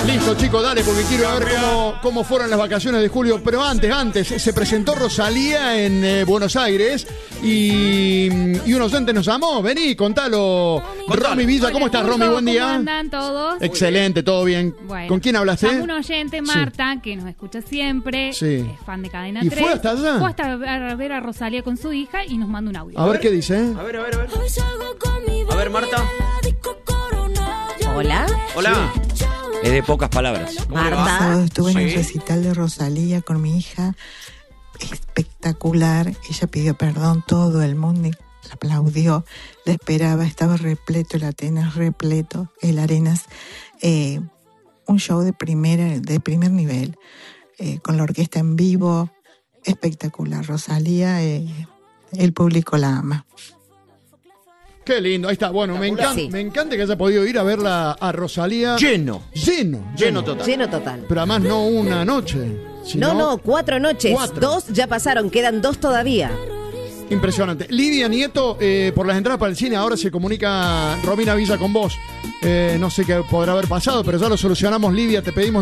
Listo, chicos, dale, porque quiero ver cómo fueron las vacaciones de julio. Pero antes, se presentó Rosalía en Buenos Aires y un oyente nos llamó. Vení, contalo. Romy Villa, ¿cómo estás, Romy? Buen día. ¿Cómo andan todos? Excelente, todo bien. Bueno, ¿Con quién hablaste? Un oyente, Marta, que nos escucha siempre. Sí. Es fan de Cadena ¿Y 3. fue hasta allá? Fue hasta a ver a Rosalía con su hija y nos manda un audio. A ver qué dice. A ver. A ver, Marta. Hola. Hola. Es de pocas palabras. Marta. Sábado estuve en el Sí. recital de Rosalía con mi hija. Espectacular. Ella pidió perdón, todo el mundo la aplaudió, la esperaba, estaba repleto el Atenas, repleto el Arenas. Un show de primer nivel, con la orquesta en vivo, espectacular. Rosalía, el público la ama. Qué lindo, ahí está. Bueno, me encanta que haya podido ir a verla a Rosalía. Lleno Total. Lleno total. Pero además no una noche. Sino No, 4 noches. 4. 2 ya pasaron, quedan 2 todavía. Impresionante. Lidia Nieto, por las entradas para el cine, ahora se comunica Romina Villa con vos. No sé qué podrá haber pasado, pero ya lo solucionamos, Lidia. Te pedimos